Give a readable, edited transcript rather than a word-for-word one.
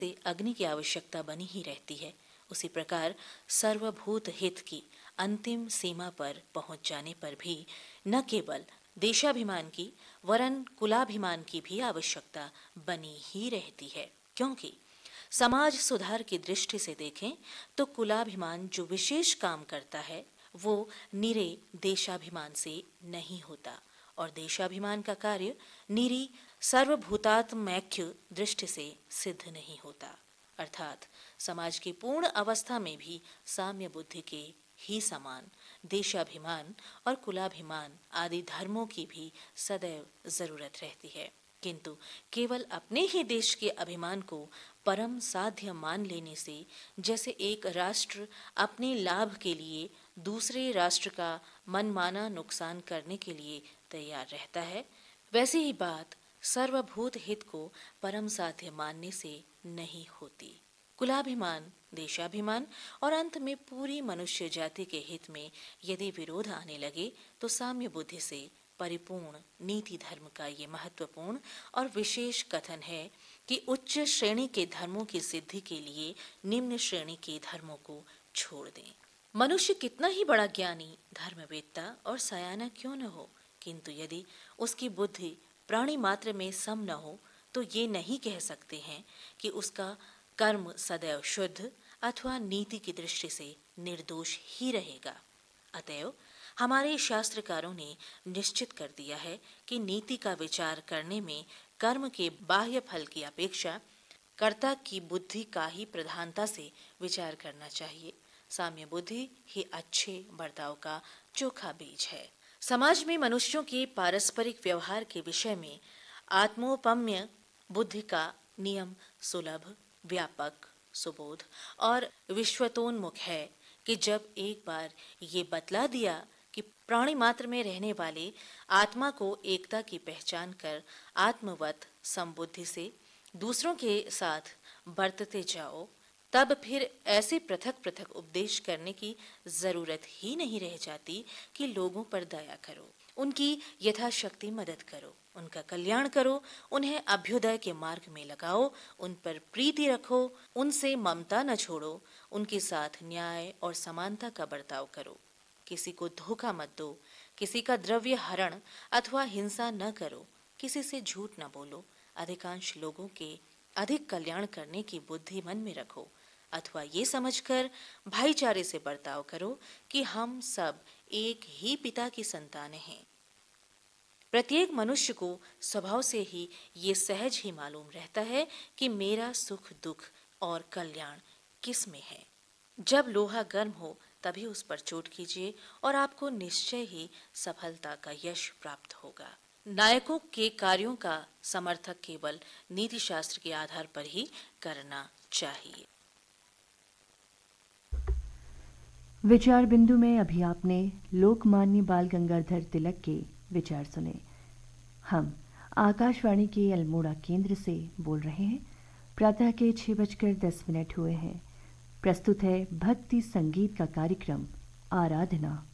से अग्नि की आवश्यकता बनी ही रहती है, उसी प्रकार सर्वभूत हित की अंतिम सीमा पर पहुंच जाने पर भी न केवल देशाभिमान की वरन कुलाभिमान की भी आवश्यकता बनी ही रहती है। क्योंकि समाज सुधार की दृष्टि से देखें तो कुलाभिमान जो विशेष काम करता है वो निरे देशाभिमान से नहीं होता, और देशाभिमान का कार्य निरी सर्वभूतात्मैक्य दृष्टि से सिद्ध नहीं होता। अर्थात समाज की पूर्ण अवस्था में भी साम्य बुद्धि के ही समान देशाभिमान और कुलाभिमान आदि धर्मों की भी सदैव जरूरत रहती है। किंतु केवल अपने ही देश के अभिमान को परम साध्य मान लेने से जैसे एक राष्ट्र अपने लाभ के लिए दूसरे राष्ट्र का मनमाना नुकसान करने के लिए तैयार रहता है, वैसी ही बात सर्वभूत हित को परम साध्य मानने से नहीं होती। कुलाभिमान, देशाभिमान और अंत में पूरी मनुष्य जाति के हित में यदि विरोध आने लगे तो साम्य बुद्धि से परिपूर्ण नीति धर्म का ये महत्वपूर्ण और विशेष कथन है कि उच्च श्रेणी के धर्मों की सिद्धि के लिए निम्न श्रेणी के धर्मों को छोड़ दें। मनुष्य कितना ही बड़ा ज्ञानी, धर्मवेत्ता और सयाना क्यों न हो, किंतु यदि उसकी बुद्धि प्राणी मात्र में सम न हो तो ये नहीं कह सकते हैं कि उसका कर्म सदैव शुद्ध अथवा नीति की दृष्टि से निर्दोष ही रहेगा। अतएव हमारे शास्त्रकारों ने निश्चित कर दिया है कि नीति का विचार करने में कर्म के बाह्य फल की अपेक्षा कर्ता की बुद्धि का ही प्रधानता से विचार करना चाहिए। साम्य बुद्धि ही अच्छे बर्ताव का चोखा बीज है। समाज में मनुष्यों के पारस्परिक व्यवहार के विषय में आत्मोपम्य बुद्धि का नियम सुलभ, व्यापक, सुबोध और विश्वतोन्मुख है कि जब एक बार ये बतला दिया कि प्राणी मात्र में रहने वाले आत्मा को एकता की पहचान कर आत्मवत समबुद्धि से दूसरों के साथ बरतते जाओ, तब फिर ऐसे पृथक पृथक उपदेश करने की जरूरत ही नहीं रह जाती कि लोगों पर दया करो, उनकी यथाशक्ति मदद करो, उनका कल्याण करो, उन्हें अभ्युदय के मार्ग में लगाओ, उन पर प्रीति रखो, उनसे ममता न छोड़ो, उनके साथ न्याय और समानता का बर्ताव करो, किसी को धोखा मत दो, किसी का द्रव्य हरण अथवा हिंसा न करो, किसी से झूठ न बोलो, अधिकांश लोगों के अधिक कल्याण करने की बुद्धि मन में रखो, अथवा ये समझकर भाईचारे से बर्ताव करो कि हम सब एक ही पिता की संतान हैं। प्रत्येक मनुष्य को स्वभाव से ही ये सहज ही मालूम रहता है कि मेरा सुख दुख और कल्याण किस में है। जब लोहा गर्म हो तभी उस पर चोट कीजिए और आपको निश्चय ही सफलता का यश प्राप्त होगा। नायकों के कार्यों का समर्थक केवल नीति शास्त्र के आधार पर ही करना चाहिए। विचार बिंदु में अभी आपने लोकमान्य बाल गंगाधर तिलक के विचार सुने। हम आकाशवाणी के अल्मोड़ा केंद्र से बोल रहे हैं। प्रातः के 6:10 हुए हैं। प्रस्तुत है भक्ति संगीत का कार्यक्रम आराधना।